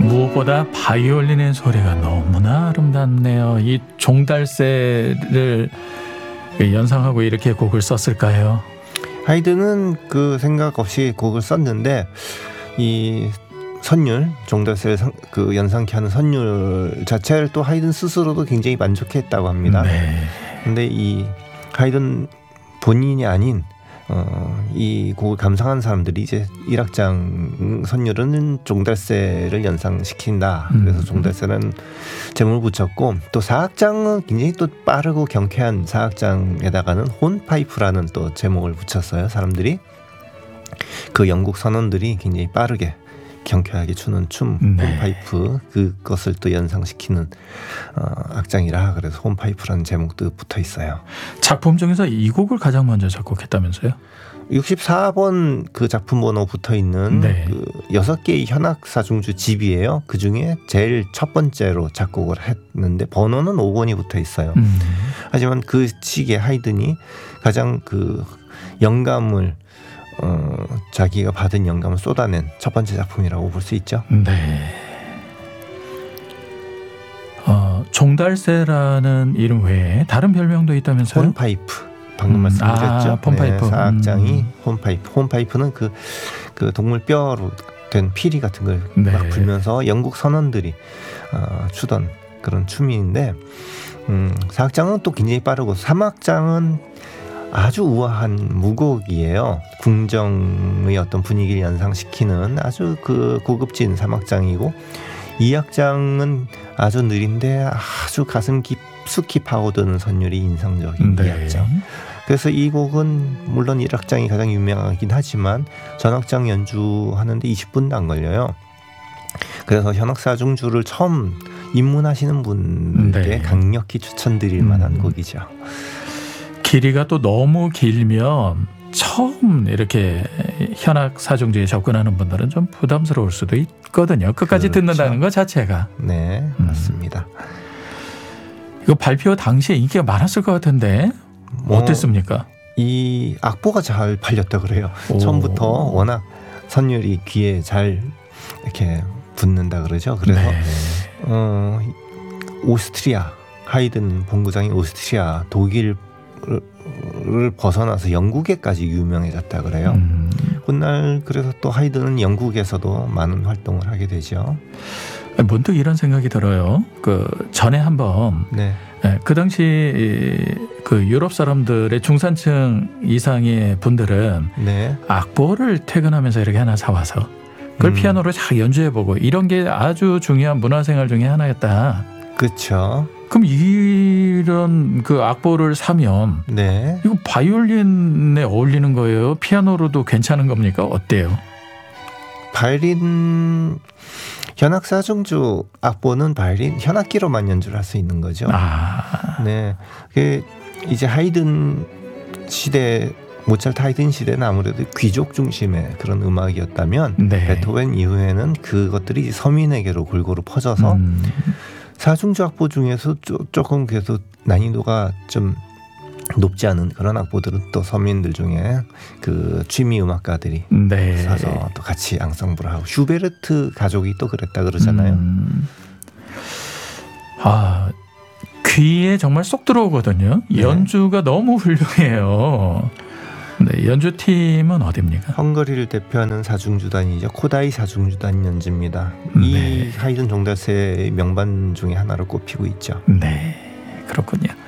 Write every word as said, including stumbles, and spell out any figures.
무엇보다 바이올린의 소리가 너무나 아름답네요. 이 종달새를 연상하고 이렇게 곡을 썼을까요? 하이든은 그 생각 없이 곡을 썼는데 이 선율, 종달새를 그 연상케 하는 선율 자체를 또 하이든 스스로도 굉장히 만족했다고 합니다. 네. 근데 이 하이든 본인이 아닌 어, 이 곡을 감상한 사람들이 이제 일악장 선율은 종달새를 연상시킨다. 그래서 종달새는 제목을 붙였고, 또 사악장은 굉장히 또 빠르고 경쾌한 사악장에다가는 혼파이프라는 또 제목을 붙였어요. 사람들이 그 영국 선원들이 굉장히 빠르게 경쾌하게 추는 춤, 네. 혼파이프, 그것을 또 연상시키는 어, 악장이라 그래서 혼파이프라는 제목도 붙어 있어요. 작품 중에서 이 곡을 가장 먼저 작곡했다면서요? 육십사 번 그 작품 번호 붙어 있는 네. 그 여섯 개의 현악 사중주 집이에요. 그 중에 제일 첫 번째로 작곡을 했는데 번호는 오 번이 붙어 있어요. 음. 하지만 그 시기에 하이든이 가장 그 영감을 어, 자기가 받은 영감을 쏟아낸 첫 번째 작품이라고 볼 수 있죠. 네. 어, 종달새라는 이름 외에 다른 별명도 있다면서요? 혼파이프. 방금 음, 말씀드렸죠. 아, 폰파이프. 네, 사악장이 음. 혼파이프. 혼파이프는 그, 그 동물 뼈로 된 피리 같은 걸 막 네. 불면서 영국 선원들이 어, 추던 그런 춤인데, 음, 사악장은 또 굉장히 빠르고, 삼악장은 아주 우아한 무곡이에요. 궁정의 어떤 분위기를 연상시키는 아주 그 고급진 삼악장이고, 이악장은 아주 느린데 아주 가슴 깊숙이 파고드는 선율이 인상적인 네. 이악장. 그래서 이 곡은 물론 일악장이 가장 유명하긴 하지만 전악장 연주하는데 이십 분도 안 걸려요. 그래서 현악사중주를 처음 입문하시는 분들께 네. 강력히 추천드릴 만한 음. 곡이죠. 길이가 또 너무 길면 처음 이렇게 현악 사중주에 접근하는 분들은 좀 부담스러울 수도 있거든요. 끝까지 그렇죠. 듣는다는 것 자체가. 네, 음. 맞습니다. 이거 발표 당시에 인기가 많았을 것 같은데 뭐 어땠습니까? 이 악보가 잘 팔렸다 그래요. 오. 처음부터 워낙 선율이 귀에 잘 이렇게 붙는다 그러죠. 그래서 네. 어, 오스트리아, 하이든 본구장인 오스트리아, 독일을 벗어나서 영국에까지 유명해졌다 그래요. 음. 훗날 그래서 또 하이든은 영국에서도 많은 활동을 하게 되죠. 문득 이런 생각이 들어요. 그 전에 한번 네, 그 당시 그 유럽 사람들의 중산층 이상의 분들은 네, 악보를 퇴근하면서 이렇게 하나 사와서 그걸 음. 피아노로 잘 연주해보고 이런 게 아주 중요한 문화생활 중에 하나였다. 그렇죠. 그럼 이런 그 악보를 사면 네, 이거 바이올린에 어울리는 거예요? 피아노로도 괜찮은 겁니까? 어때요? 바이올린 현악사중주 악보는 바이올린 현악기로만 연주를 할 수 있는 거죠. 아, 네, 그 이제 하이든 시대, 모차르트 하이든 시대는 아무래도 귀족 중심의 그런 음악이었다면 네. 베토벤 이후에는 그것들이 서민에게로 골고루 퍼져서 음, 사중주 악보 중에서 조, 조금 그래도 난이도가 좀 높지 않은 그런 악보들은 또 서민들 중에 그 취미 음악가들이 네. 사서 또 같이 앙상블을 하고, 슈베르트 가족이 또 그랬다 그러잖아요. 음. 아, 귀에 정말 쏙 들어오거든요. 네. 연주가 너무 훌륭해요. 네, 연주팀은 어디입니까? 헝가리를 대표하는 사중주단이죠. 코다이 사중주단 연주입니다. 네. 이 하이든 종달새의 명반 중에 하나로 꼽히고 있죠. 네, 그렇군요.